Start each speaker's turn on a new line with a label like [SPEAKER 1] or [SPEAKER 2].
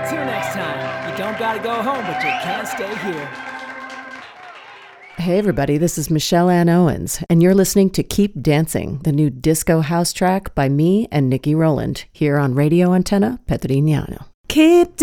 [SPEAKER 1] Till next time, you don't gotta go home, but you can't stay here.
[SPEAKER 2] Hey everybody, this is Michelle Ann Owens, and you're listening to Keep Dancing, the new disco house track by me and Nikki Rowland, here on Radio Antenna Petrignano. Keep